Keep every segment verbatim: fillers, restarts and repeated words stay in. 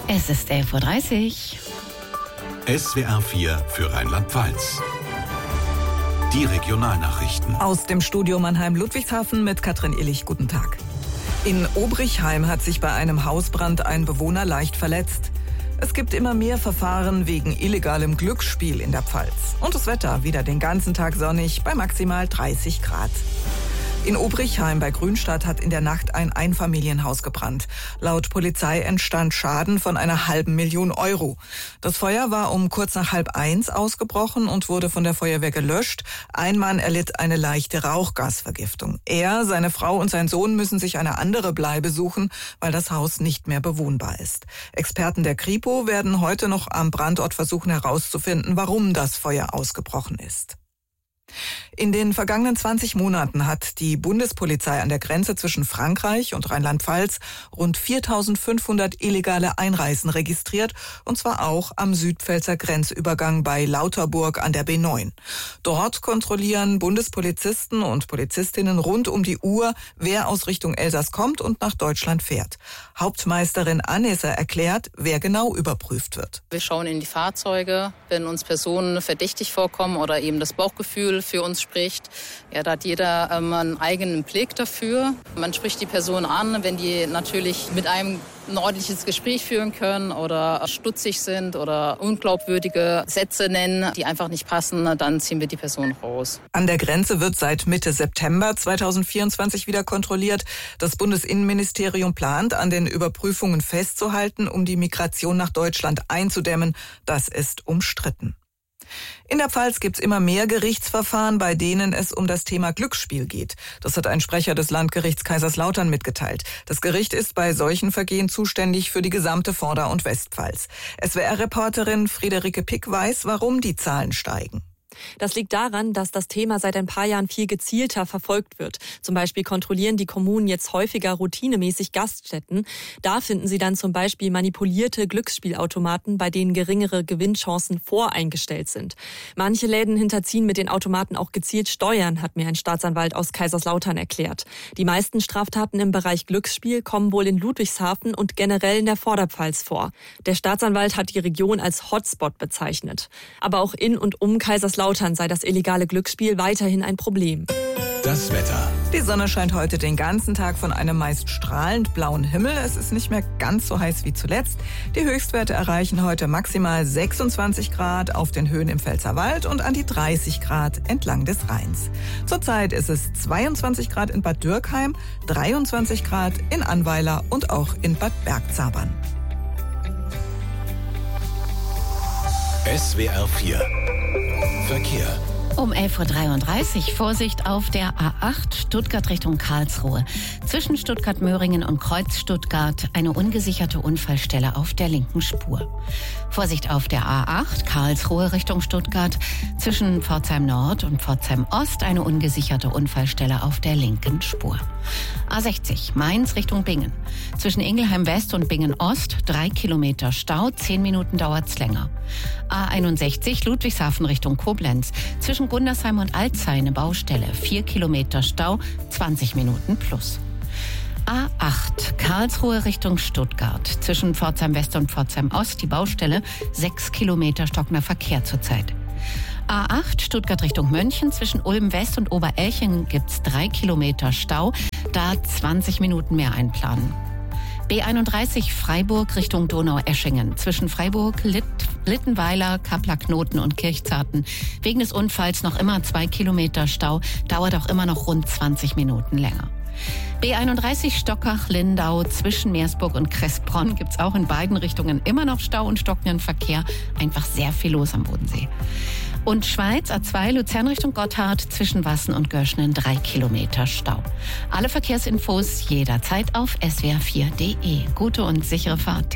Es ist elf Uhr dreißig. S W R vier für Rheinland-Pfalz. Die Regionalnachrichten. Aus dem Studio Mannheim-Ludwigshafen mit Katrin Illich. Guten Tag. In Obrichheim hat sich bei einem Hausbrand ein Bewohner leicht verletzt. Es gibt immer mehr Verfahren wegen illegalem Glücksspiel in der Pfalz. Und das Wetter wieder den ganzen Tag sonnig bei maximal dreißig Grad. In Obrichheim bei Grünstadt hat in der Nacht ein Einfamilienhaus gebrannt. Laut Polizei entstand Schaden von einer halben Million Euro. Das Feuer war um kurz nach halb eins ausgebrochen und wurde von der Feuerwehr gelöscht. Ein Mann erlitt eine leichte Rauchgasvergiftung. Er, seine Frau und sein Sohn müssen sich eine andere Bleibe suchen, weil das Haus nicht mehr bewohnbar ist. Experten der Kripo werden heute noch am Brandort versuchen herauszufinden, warum das Feuer ausgebrochen ist. In den vergangenen zwanzig Monaten hat die Bundespolizei an der Grenze zwischen Frankreich und Rheinland-Pfalz rund viertausendfünfhundert illegale Einreisen registriert, und zwar auch am Südpfälzer Grenzübergang bei Lauterburg an der B neun. Dort kontrollieren Bundespolizisten und Polizistinnen rund um die Uhr, wer aus Richtung Elsass kommt und nach Deutschland fährt. Hauptmeisterin Anneser erklärt, wer genau überprüft wird. Wir schauen in die Fahrzeuge, wenn uns Personen verdächtig vorkommen oder eben das Bauchgefühl für uns spricht. Ja, da hat jeder ähm, einen eigenen Blick dafür. Man spricht die Person an, wenn die natürlich mit einem ein ordentliches Gespräch führen können oder stutzig sind oder unglaubwürdige Sätze nennen, die einfach nicht passen, dann ziehen wir die Person raus. An der Grenze wird seit Mitte September zweitausendvierundzwanzig wieder kontrolliert. Das Bundesinnenministerium plant, an den Überprüfungen festzuhalten, um die Migration nach Deutschland einzudämmen. Das ist umstritten. In der Pfalz gibt's immer mehr Gerichtsverfahren, bei denen es um das Thema Glücksspiel geht. Das hat ein Sprecher des Landgerichts Kaiserslautern mitgeteilt. Das Gericht ist bei solchen Vergehen zuständig für die gesamte Vorder- und Westpfalz. S W R-Reporterin Friederike Pick weiß, warum die Zahlen steigen. Das liegt daran, dass das Thema seit ein paar Jahren viel gezielter verfolgt wird. Zum Beispiel kontrollieren die Kommunen jetzt häufiger routinemäßig Gaststätten. Da finden sie dann zum Beispiel manipulierte Glücksspielautomaten, bei denen geringere Gewinnchancen voreingestellt sind. Manche Läden hinterziehen mit den Automaten auch gezielt Steuern, hat mir ein Staatsanwalt aus Kaiserslautern erklärt. Die meisten Straftaten im Bereich Glücksspiel kommen wohl in Ludwigshafen und generell in der Vorderpfalz vor. Der Staatsanwalt hat die Region als Hotspot bezeichnet. Aber auch in und um Kaiserslautern sei das illegale Glücksspiel weiterhin ein Problem. Das Wetter. Die Sonne scheint heute den ganzen Tag von einem meist strahlend blauen Himmel. Es ist nicht mehr ganz so heiß wie zuletzt. Die Höchstwerte erreichen heute maximal sechsundzwanzig Grad auf den Höhen im Pfälzerwald und an die dreißig Grad entlang des Rheins. Zurzeit ist es zweiundzwanzig Grad in Bad Dürkheim, dreiundzwanzig Grad in Annweiler und auch in Bad Bergzabern. S W R vier Verkehr. Um elf Uhr dreiunddreißig Vorsicht auf der A acht Stuttgart Richtung Karlsruhe. Zwischen Stuttgart-Möhringen und Kreuz Stuttgart eine ungesicherte Unfallstelle auf der linken Spur. Vorsicht auf der A acht Karlsruhe Richtung Stuttgart. Zwischen Pforzheim Nord und Pforzheim Ost eine ungesicherte Unfallstelle auf der linken Spur. A sechzig Mainz Richtung Bingen. Zwischen Ingelheim West und Bingen Ost drei Kilometer Stau, zehn Minuten dauert's länger. A einundsechzig Ludwigshafen Richtung Koblenz. Zwischen Gundersheim und Alzey eine Baustelle, vier Kilometer Stau, zwanzig Minuten plus. A acht Karlsruhe Richtung Stuttgart. Zwischen Pforzheim West und Pforzheim Ost die Baustelle, sechs Kilometer stockender Verkehr zurzeit. A acht Stuttgart Richtung München. Zwischen Ulm West und Oberelchingen gibt's drei Kilometer Stau, da zwanzig Minuten mehr einplanen. B einunddreißig Freiburg Richtung Donaueschingen. Zwischen Freiburg, Litt, Littenweiler, Kappler-Knoten und Kirchzarten. Wegen des Unfalls noch immer zwei Kilometer Stau, dauert auch immer noch rund zwanzig Minuten länger. B einunddreißig Stockach-Lindau zwischen Meersburg und Kressbronn gibt's auch in beiden Richtungen immer noch Stau und stockenden Verkehr. Einfach sehr viel los am Bodensee. Und Schweiz A zwei Luzern Richtung Gotthard zwischen Wassen und Göschnen drei Kilometer Stau. Alle Verkehrsinfos jederzeit auf s w r vier punkt d e. Gute und sichere Fahrt.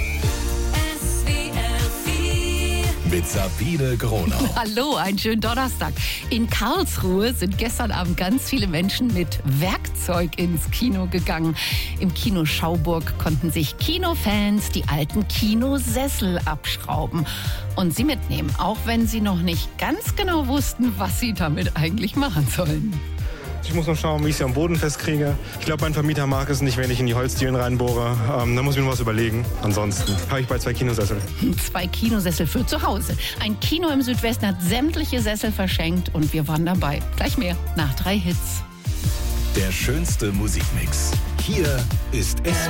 Mit Sabine Gronau. Hallo, einen schönen Donnerstag. In Karlsruhe sind gestern Abend ganz viele Menschen mit Werkzeug ins Kino gegangen. Im Kino Schauburg konnten sich Kinofans die alten Kinosessel abschrauben und sie mitnehmen, auch wenn sie noch nicht ganz genau wussten, was sie damit eigentlich machen sollen. Ich muss noch schauen, wie ich sie am Boden festkriege. Ich glaube, mein Vermieter mag es nicht, wenn ich in die Holzdielen reinbohre. Ähm, da muss ich mir noch was überlegen. Ansonsten habe ich bei zwei Kinosessel. Zwei Kinosessel für zu Hause. Ein Kino im Südwesten hat sämtliche Sessel verschenkt und wir waren dabei. Gleich mehr nach drei Hits. Der schönste Musikmix. Hier ist S